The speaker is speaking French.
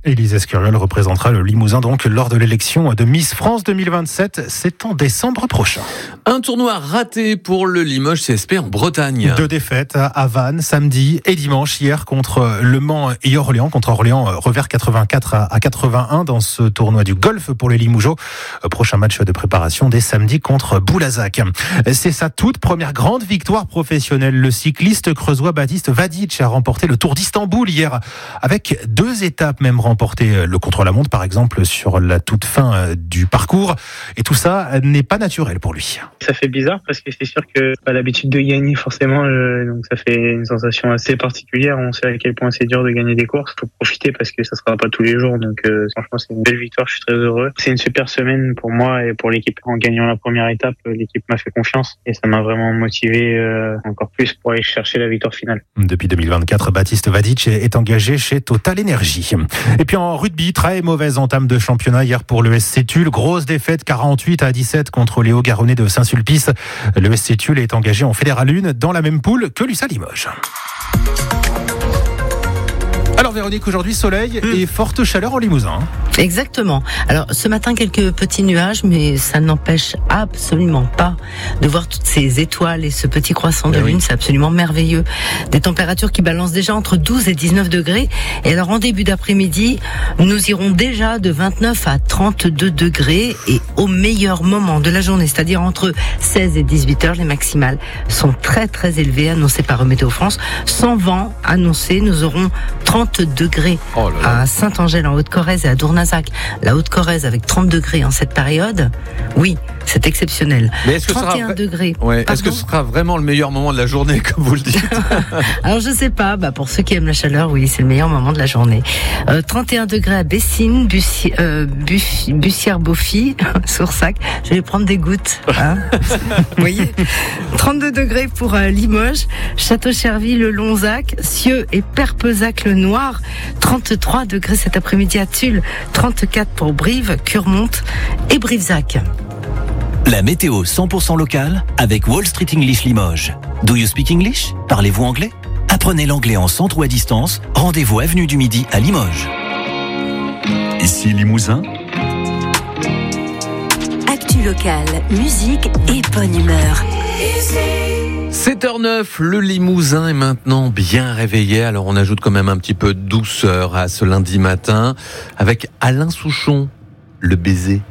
Élise Escuriol représentera le Limousin donc lors de l'élection de Miss France 2027. C'est en décembre prochain. Un tournoi raté pour le Limoges CSP en Bretagne. 2 défaites à Vannes samedi et dimanche. Hier contre Le Mans et Orléans. Contre Orléans, revers 84 à 81 dans ce tournoi du golf pour les Limougeaux. Prochain match de préparation dès samedi contre Boulazac. C'est sa toute première grande victoire professionnelle. Le cycliste creusois Baptiste Vadic a remporté le Tour d'Istanbul hier avec 2 étapes même remportées. Le contre-la-montre par exemple sur la toute fin du parcours. Et tout ça n'est pas naturel pour lui. Ça fait bizarre parce que c'est sûr que j'ai pas l'habitude de gagner forcément, donc ça fait une sensation assez particulière. On sait à quel point c'est dur de gagner des courses. Faut profiter parce que ça sera pas tous les jours. Donc franchement c'est une belle victoire. Je suis très heureux. C'est une super semaine pour moi et pour l'équipe. En gagnant la première étape, l'équipe m'a fait confiance et ça m'a vraiment motivé encore plus pour aller chercher la victoire finale. Depuis 2024, Baptiste Vadic est engagé chez Total Energy. Et puis en rugby, très mauvaise entame de championnat hier pour le SC Tulle. Grosse défaite 48-17 contre Léo Garonnet de Saint-Sulpice. Le SC Tulle est engagé en Fédéral 1 dans la même poule que l'USA Limoges. Alors Véronique, aujourd'hui soleil et forte chaleur en Limousin. Exactement. Alors ce matin quelques petits nuages, mais ça n'empêche absolument pas de voir toutes ces étoiles et ce petit croissant de lune. C'est absolument merveilleux. Des températures qui balancent déjà entre 12 et 19 degrés. Et alors en début d'après-midi, nous irons déjà de 29 à 32 degrés et au meilleur moment de la journée, c'est-à-dire entre 16 et 18 heures, les maximales sont très très élevées, annoncées par Météo France. Sans vent annoncé, nous aurons 30 degrés à Saint-Angèle en Haute-Corrèze et à Dournazac. La Haute-Corrèze avec 30 degrés en cette période, oui, c'est exceptionnel. Mais est-ce que 31 degrés. Est-ce que ce sera vraiment le meilleur moment de la journée, comme vous le dites? Alors je sais pas, pour ceux qui aiment la chaleur, oui, c'est le meilleur moment de la journée. 31 degrés à Bessines, Bussière-Beaufy, Soursac. Je vais prendre des gouttes. Hein. Vous voyez, 32 degrés pour Limoges, Château-Cherville, Lonzac, Cieux et Perpezac-le-Noir. 33 degrés cet après-midi à Tulle, 34 pour Brive, Curmont et Brivezac. La météo 100% locale avec Wall Street English Limoges. Do you speak English? Parlez-vous anglais? Apprenez l'anglais en centre ou à distance. Rendez-vous avenue du Midi à Limoges. Ici Limousin. Actu locale, musique et bonne humeur. 7h09, le Limousin est maintenant bien réveillé. Alors on ajoute quand même un petit peu de douceur à ce lundi matin avec Alain Souchon, le baiser.